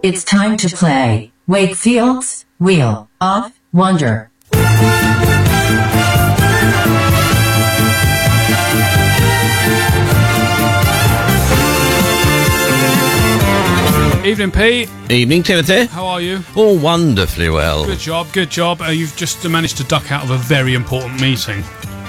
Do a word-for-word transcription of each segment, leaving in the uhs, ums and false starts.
It's time to play Wakefield's Wheel of Wonder. Evening, Pete. Evening, Timothy. How are you? Oh, wonderfully well. Good job, good job. Uh, you've just managed to duck out of a very important meeting.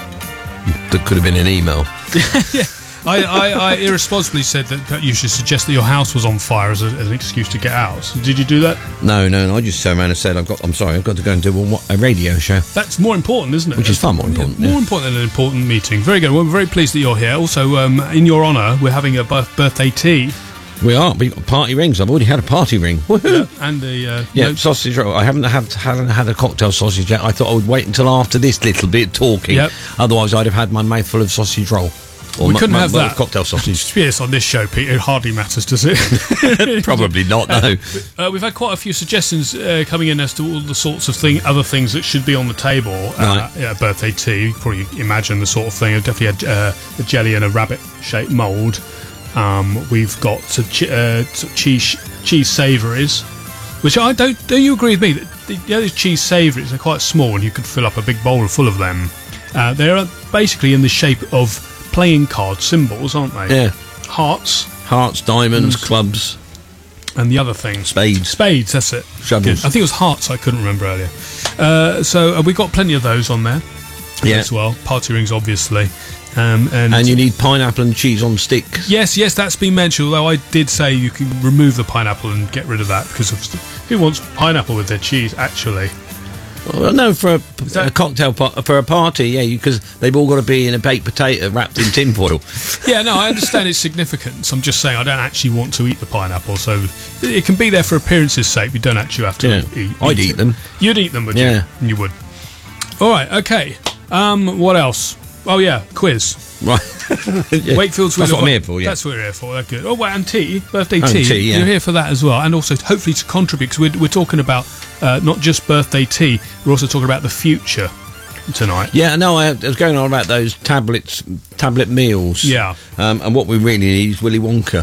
That could have been an email. yeah. I, I, I irresponsibly said that you should suggest that your house was on fire as, a, as an excuse to get out. So did you do that? No, no, no. I just turned around and said, I've got, I'm sorry, I've got to go and do a, a radio show. That's more important, isn't it? Which is far more important. Yeah, more yeah. important than an important meeting. Very good. Well, we're very pleased that you're here. Also, um, in your honour, we're having a birth- birthday tea. We are. We've got party rings. I've already had a party ring. Woohoo! Yeah, and the uh, yeah no- sausage roll. I haven't had haven't had a cocktail sausage yet. I thought I would wait until after this little bit of talking. Yep. Otherwise, I'd have had my mouthful of sausage roll. Or we my, couldn't my, have well, that. cocktail sausage. To be honest, on this show, Pete, it hardly matters, does it? Probably not. No. Uh, we've had quite a few suggestions uh, coming in as to all the sorts of thing, other things that should be on the table. Uh, Right. yeah, birthday tea. You can probably imagine the sort of thing. Definitely a, uh, a jelly and a rabbit-shaped mould. Um, we've got some che- uh, some cheese cheese savouries, which I don't. Do you agree with me that the, the other cheese savouries are quite small, and you could fill up a big bowl full of them? Uh, they're basically in the shape of playing card symbols, aren't they? Yeah. Hearts Hearts, diamonds, clubs, and the other thing. spades, Spades, that's it. shovels. Good. I think it was hearts, I couldn't remember earlier. Uh, so uh, we've got plenty of those on there Yeah. as well. Party rings, obviously. Um, and, And you need pineapple and cheese on sticks. yes, yes, that's been mentioned, although I did say you can remove the pineapple and get rid of that, because of, who wants pineapple with their cheese, actually? Well, no, for a, that- a cocktail par- for a party, yeah, because they've all got to be in a baked potato wrapped in tinfoil. Yeah, no, I understand its significance. I'm just saying I don't actually want to eat the pineapple, so it can be there for appearance's sake. We don't actually have to Yeah, eat, I'd eat eat it. them. You'd eat them, would Yeah. you? You would. All right, okay. Um, what else? Oh, yeah, quiz. Right. Yeah. Wakefield's That's Wheel what of I'm here Wonder. for, yeah. That's what we're here for. That's good. Oh, well, and tea, birthday Oh, tea. tea, yeah. You're here for that as well, and also hopefully to contribute, because we're, we're talking about uh, not just birthday tea, we're also talking about the future tonight. Yeah, no, I, I was going on about those tablets, tablet meals. Yeah. Um, and what we really need is Willy Wonka.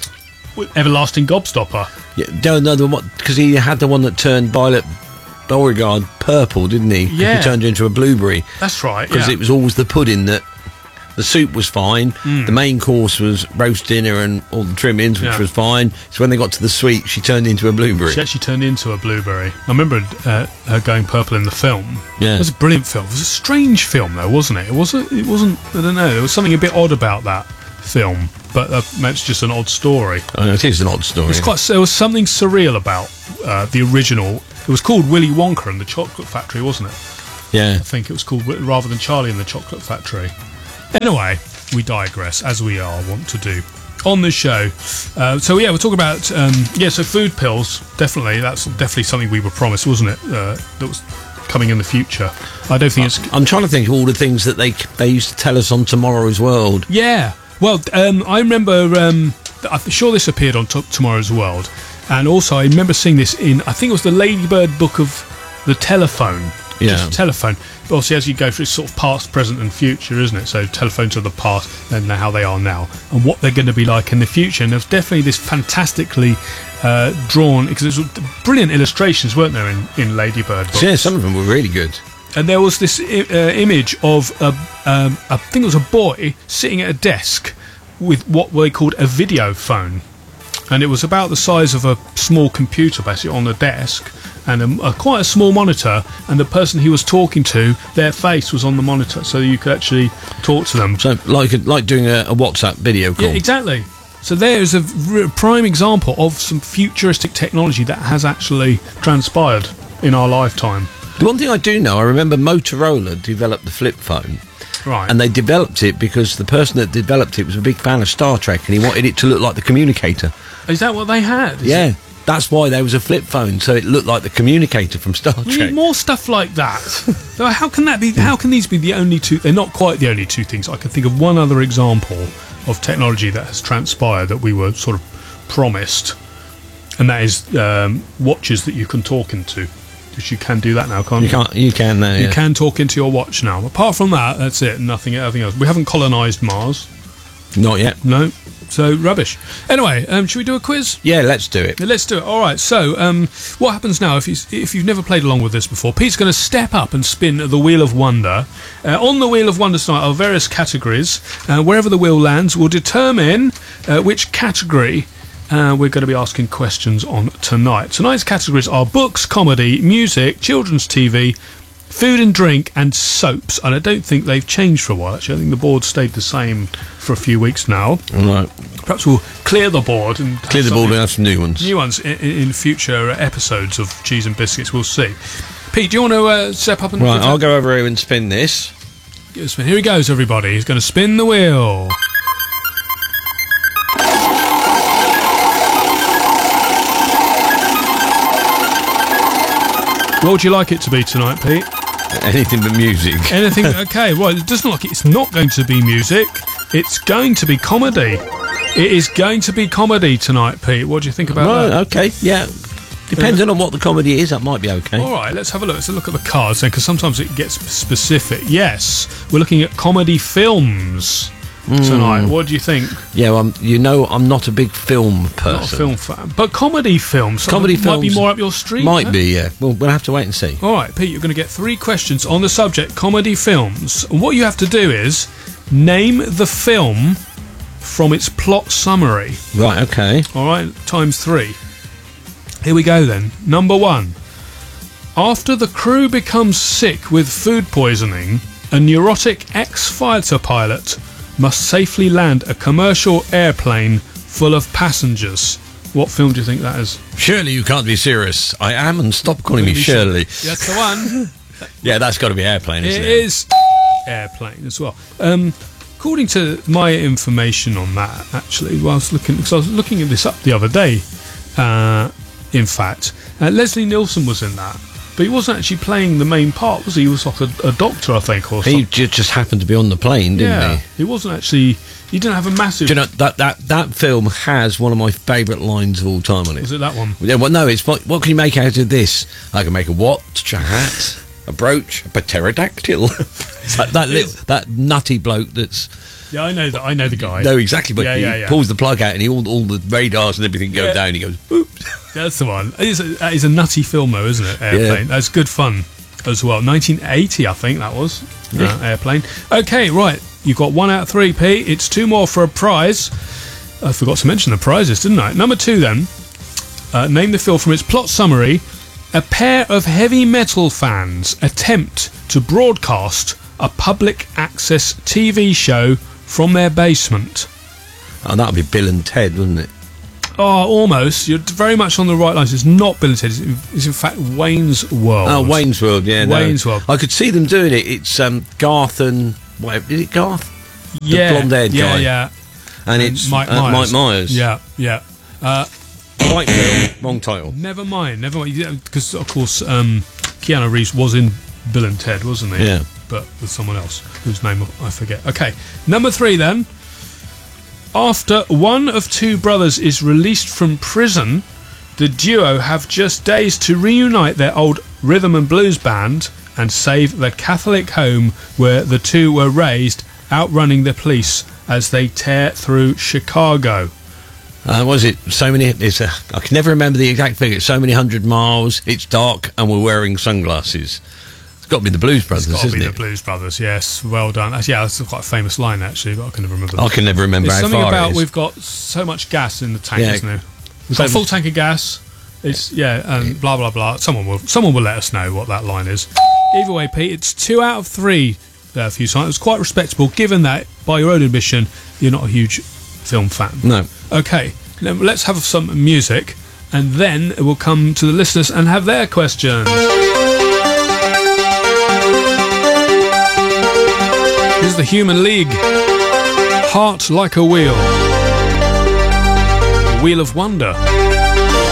Everlasting Gobstopper. Yeah, no, no, the one because he had the one that turned Violet Beauregard purple, didn't he? 'Cause Yeah. He turned her into a blueberry That's right. because Yeah. it was always the pudding that. The soup was fine. Mm. The main course was roast dinner and all the trimmings, which Yeah. was fine. So when they got to the sweet, she turned into a blueberry. She actually turned into a blueberry. I remember uh, her going purple in the film. Yeah. It was a brilliant film. It was a strange film, though, wasn't it? It wasn't. It wasn't. I don't know. There was something a bit odd about that film, but uh, it's just an odd story. I know, it is an odd story. It's quite. There was something surreal about uh, the original. It was called Willy Wonka and the Chocolate Factory, wasn't it? Yeah. I think it was called Wi- rather than Charlie and the Chocolate Factory. Anyway, we digress, as we are wont to do on this show. Uh, so yeah, we're talking about um, yeah. So food pills, definitely. That's definitely something we were promised, wasn't it? Uh, that was coming in the future. I don't think it's. I'm trying to think of all the things that they they used to tell us on Tomorrow's World. Yeah. Well, um, I remember. Um, I'm sure this appeared on T- Tomorrow's World, and also I remember seeing this in. I think it was the Ladybird book of the telephone. Yeah. Just telephone. But obviously, as you go through, it's sort of past, present, and future, isn't it? So telephones are the past, and how they are now, and what they're going to be like in the future. And there's definitely this fantastically uh, drawn, because there's brilliant illustrations, weren't there, in, in Ladybird books? Yeah, some of them were really good. And there was this I- uh, image of a, um, I think it was a boy sitting at a desk with what they called a video phone, and it was about the size of a small computer, basically, on the desk, and a, a quite a small monitor, and the person he was talking to, their face was on the monitor, so you could actually talk to them. So like like doing a, a WhatsApp video call. Yeah, exactly. So there is a r- prime example of some futuristic technology that has actually transpired in our lifetime. The one thing I do know, I remember Motorola developed the flip phone. Right. And they developed it because the person that developed it was a big fan of Star Trek and he wanted it to look like the communicator. Is that what they had? Is Yeah. it- That's why there was a flip phone, so it looked like the communicator from Star We Trek. need more stuff like that. So how can that be? How can these be the only two? They're not quite the only two things. I can think of one other example of technology that has transpired that we were sort of promised, and that is um, watches that you can talk into. Because you can do that now, can't you? You can't. You can now. You yeah. can talk into your watch now. Apart from that, that's it. Nothing. Nothing else. We haven't colonised Mars. Not yet. No. So rubbish. Anyway, um, should we do a quiz? Yeah, let's do it. Let's do it. All right. So, um, what happens now? If you if you've never played along with this before, Pete's going to step up and spin the Wheel of Wonder. Uh, on the Wheel of Wonder tonight are various categories. Uh, wherever the wheel lands will determine uh, which category uh, we're going to be asking questions on tonight. Tonight's categories are books, comedy, music, children's T V, food and drink, and soaps. And I don't think they've changed for a while, actually. I think the board stayed the same for a few weeks now. All right. Perhaps we'll clear the board and Clear the board and have some new ones. New ones in, in future episodes of Cheese and Biscuits. We'll see. Pete, do you want to uh, step up and... Right, I'll go over here and spin this. Give it a spin. Here he goes, everybody. He's going to spin the wheel. What would you like it to be tonight, Pete? Anything but music. Anything? Okay, well, it doesn't look like it's not going to be music. It's going to be comedy. It is going to be comedy tonight, Pete. What do you think about Right, that? okay, yeah. Depending on what the comedy is, that might be okay. All right, let's have a look. Let's look at the cards then, because sometimes it gets specific. Yes, we're looking at comedy films tonight. What do you think? Yeah, well, you know, I'm not a big film person. Not a film fan, but comedy films. Comedy might be films more up your street. Might huh? be, yeah. Well, we'll have to wait and see. All right, Pete, you're going to get three questions on the subject comedy films. And what you have to do is name the film from its plot summary. Right, okay. All right, times three. Here we go then. Number one. After the crew becomes sick with food poisoning, a neurotic ex-fighter pilot must safely land a commercial airplane full of passengers. What film do you think that is? Surely you can't be serious. I am, and stop calling me Shirley. That's the one. Yeah, that's got to be Airplane, isn't It it? is Airplane as well. Um, according to my information on that, actually, while I was looking, because I was looking at this up the other day, uh, in fact, uh, Leslie Nielsen was in that, but he wasn't actually playing the main part, was he? He was like a, a doctor, I think, or He something. ju- just happened to be on the plane, didn't Yeah, he? he wasn't actually. He didn't have a massive. Do you know, that, that, that film has one of my favourite lines of all time on it. Was it that one? Yeah, well, no, it's what, what can you make out of this? I can make a watch, a hat, a brooch, a pterodactyl. It's like that little, that nutty bloke that's... Yeah, I know that. I know the guy. No, exactly, but Yeah, he yeah, yeah. pulls the plug out and he, all, all the radars and everything go Yeah. down. He goes, oops. That's the one. It is a, that is a nutty film, though, isn't it? Airplane. Yeah. That's good fun as well. nineteen eighty, I think that was. Yeah. Uh, Airplane. Okay, right. You've got one out of three, Pete. It's two more for a prize. I forgot to mention the prizes, didn't I? Number two, then. Uh, name the film from its plot summary. A pair of heavy metal fans attempt to broadcast a public access T V show from their basement. Oh, that would be Bill and Ted, wouldn't it? Oh, almost. You're very much on the right lines. It's not Bill and Ted. It's, it's in fact Wayne's World. Oh, Wayne's World, yeah. no. Wayne's World. I could see them doing it. It's um, Garth and... Whatever, is it Garth? Yeah, blonde-haired yeah, guy. yeah. And, And it's Mike uh, Myers. Mike Myers. Yeah, yeah. Uh, Right film, wrong title. never mind, never mind. Because, of course, um, Keanu Reeves was in Bill and Ted, wasn't he? Yeah. But with someone else, whose name I forget. Okay, number three, then. After one of two brothers is released from prison, the duo have just days to reunite their old rhythm and blues band and save the Catholic home where the two were raised, outrunning the police as they tear through Chicago. Uh, was it so many? It's a, I can never remember the exact figure. It's so many hundred miles. It's dark, and we're wearing sunglasses. It's got to be the Blues Brothers, It's got to isn't be it? the Blues Brothers, yes. Well done. That's, yeah, that's quite a famous line, actually, but I can never remember that. I can never remember It's how something far about it is. we've got so much gas in the tank, Yeah. isn't there? We've got a full tank of gas. It's yeah, and blah blah blah. Someone will someone will let us know what that line is. Either way, Pete, it's two out of three uh, for you tonight. It was quite respectable, given that by your own admission you're not a huge film fan. No. Okay, now let's have some music, and then we'll come to the listeners and have their questions. This is the Human League. Heart Like a Wheel. Wheel of Wonder.